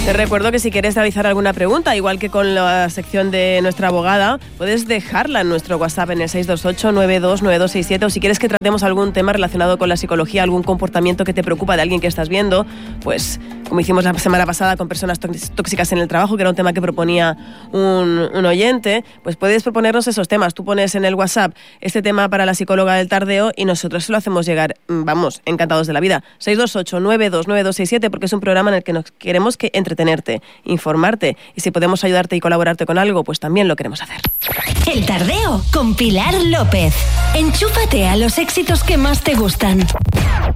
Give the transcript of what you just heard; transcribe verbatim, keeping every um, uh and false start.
Te recuerdo que si quieres realizar alguna pregunta, igual que con la sección de nuestra abogada, puedes dejarla en nuestro WhatsApp en el seis dos ocho, nueve dos nueve dos seis siete, o si quieres que tratemos algún tema relacionado con la psicología, algún comportamiento que te preocupa de alguien que estás viendo, pues como hicimos la semana pasada con personas tóxicas en el trabajo, que era un tema que proponía un, un oyente, pues puedes proponernos esos temas. Tú pones en el WhatsApp este tema para la psicóloga del tardeo y nosotros se lo hacemos llegar, vamos, encantados de la vida. seis dos ocho, nueve dos nueve dos seis siete, porque es un programa en el que nos queremos que entretenerte, informarte, y si podemos ayudarte y colaborarte con algo, pues también lo queremos hacer. El Tardeo con Pilar López. Enchúfate a los éxitos que más te gustan.